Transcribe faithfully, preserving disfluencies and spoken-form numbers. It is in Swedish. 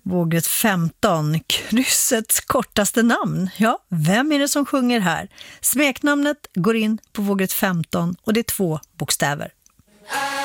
Vågrätt femton, kryssets kortaste namn. Ja, vem är det som sjunger här? Smeknamnet går in på vågrätt femton och det är två bokstäver.